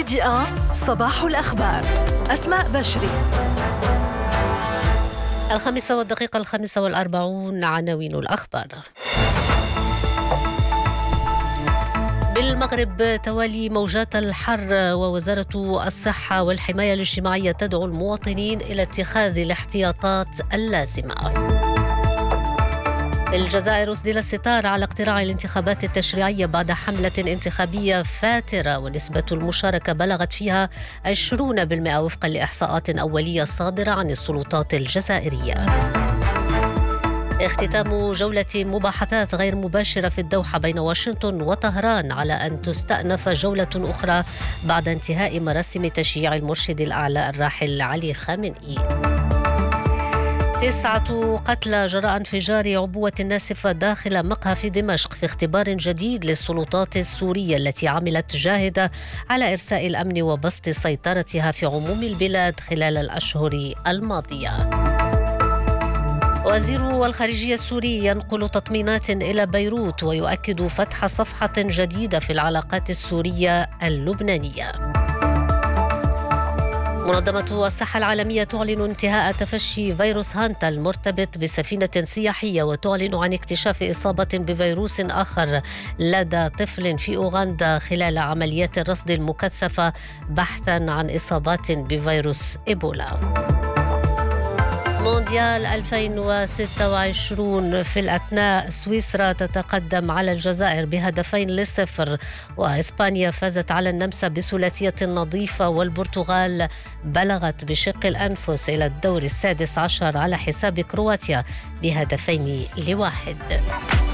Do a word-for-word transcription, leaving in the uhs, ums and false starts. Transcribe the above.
المفاجئة صباح الأخبار. أسماء بشري. الخامسة والدقيقة الخامسة والأربعون، عناوين الأخبار. بالمغرب توالي موجات الحر، ووزارة الصحة والحماية الاجتماعية تدعو المواطنين إلى اتخاذ الاحتياطات اللازمة. الجزائر أسدل الستار على اقتراع الانتخابات التشريعية بعد حملة انتخابية فاترة، ونسبة المشاركة بلغت فيها عشرين بالمئة وفقا لإحصاءات أولية صادرة عن السلطات الجزائرية. اختتام جولة مباحثات غير مباشرة في الدوحة بين واشنطن وطهران على أن تستأنف جولة أخرى بعد انتهاء مراسم تشييع المرشد الأعلى الراحل علي خامنئي. تسعة قتلى جراء انفجار عبوة ناسفة داخل مقهى في دمشق في اختبار جديد للسلطات السورية التي عملت جاهدة على إرساء الأمن وبسط سيطرتها في عموم البلاد خلال الأشهر الماضية. وزير الخارجية السوري ينقل تطمينات إلى بيروت ويؤكد فتح صفحة جديدة في العلاقات السورية اللبنانية. منظمة الصحة العالمية تعلن انتهاء تفشي فيروس هانتا المرتبط بسفينة سياحية، وتعلن عن اكتشاف إصابة بفيروس آخر لدى طفل في أوغندا خلال عمليات الرصد المكثفة بحثاً عن إصابات بفيروس إيبولا. مونديال ألفين وستة وعشرين في الأثناء، سويسرا تتقدم على الجزائر بهدفين لصفر، وإسبانيا فازت على النمسا بثلاثية نظيفة، والبرتغال بلغت بشق الأنفس إلى الدور السادس عشر على حساب كرواتيا بهدفين لواحد.